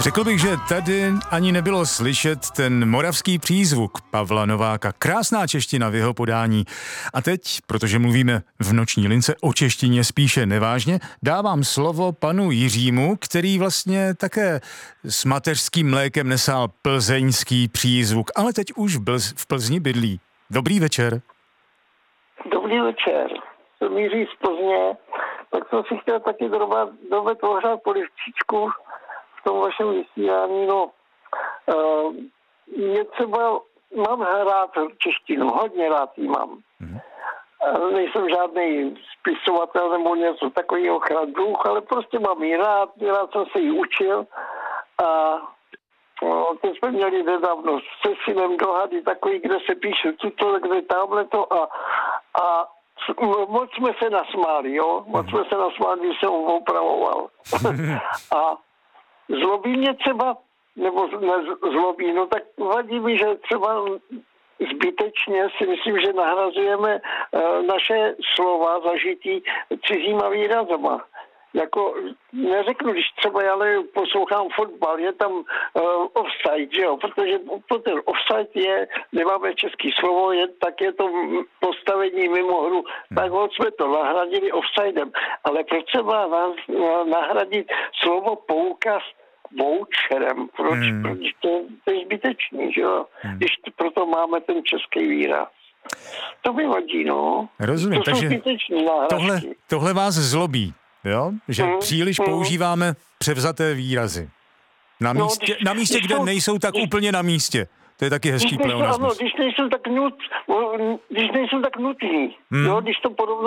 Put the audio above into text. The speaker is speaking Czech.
Řekl bych, že tady ani nebylo slyšet ten moravský přízvuk Pavla Nováka. Krásná čeština v jeho podání. A teď, protože mluvíme v Noční lince o češtině spíše nevážně, dávám slovo panu Jiřímu, který vlastně také s mateřským mlékem nesál plzeňský přízvuk, ale teď už v Plzni bydlí. Dobrý večer. Dobrý večer. Jsem Jiří z Plzně, tak jsem si chtěl taky drobet ohrát polivčičku v tom vašem vysílání. Je třeba, mám rád češtinu, hodně rád ji mám. Nejsem žádný spisovatel nebo něco takového chradruch, ale prostě mám ji rád jsem se ji učil a teď jsme měli nedávno se synem dohady takový, kde se píše tuto, kde tamhleto a moc jsme se nasmáli, jo? Moc jsme se nasmáli, když jsem ho opravoval. A zlobí mě třeba, nebo zlobí, no tak vadí mi, že třeba zbytečně si myslím, že nahrazujeme naše slova zažití cizíma výrazama. Jako, neřeknu, když třeba já poslouchám fotbal, je tam offside, že jo, protože ten offside je, nemáme český slovo, tak je to postavení mimo hru, tak jsme to nahradili offsidem, ale proč třeba nahradit slovo poukaz voucherem, proč to je zbytečný, že jo, když proto máme ten český výraz. To mi vadí, no. Rozumím, takže tohle vás zlobí. Jo? Že příliš používáme převzaté výrazy. Na místě, kde nejsou tak úplně na místě. To je taky hezký pleonasmus. Ano, když nejsou tak nutný. Jo, když to